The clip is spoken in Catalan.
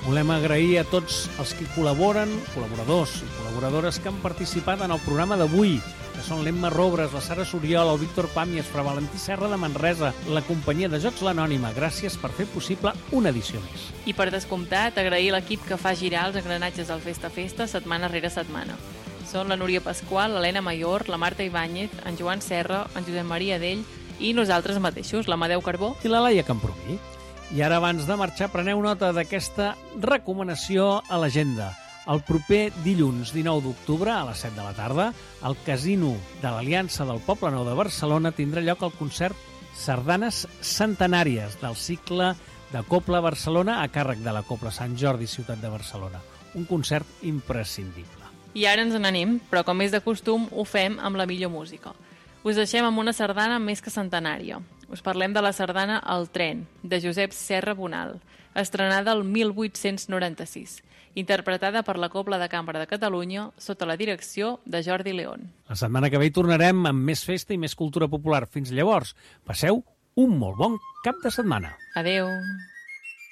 Volem agrair a tots els que col·laboren, col·laboradors i col·laboradores que han participat en el programa d'avui, que són l'Emma Robres, la Sara Soriol, el Víctor Pàmies, Fra Valentí Serra de Manresa, la companyia de Jocs l'Anònima. Gràcies per fer possible una edició més. I per descomptat, agrair l'equip que fa girar els engranatges del Festa Festa setmana rere setmana. Són la Núria Pasqual, l'Helena Mayor, la Marta Ibáñez, en Joan Serra, en Josep Maria Dell i nosaltres mateixos, l'Amadeu Carbó i la Laia Camprubí. I ara, abans de marxar, preneu nota d'aquesta recomanació a l'agenda. El proper dilluns 19 d'octubre, a les 7 de la tarda, al Casino de l'Aliança del Poble Nou de Barcelona tindrà lloc el concert Sardanes Centenàries del cicle de Copla Barcelona a càrrec de la Copla Sant Jordi Ciutat de Barcelona. Un concert imprescindible. I ara ens n'anem, però com és de costum, ho fem amb la millor música. Us deixem amb una sardana més que centenària. Us parlem de la sardana El tren, de Josep Serra Bonal, estrenada el 1896, interpretada per la Cobla de Cambra de Catalunya sota la direcció de Jordi León. La setmana que ve hi tornarem amb més festa i més cultura popular. Fins llavors, passeu un molt bon cap de setmana. Adeu.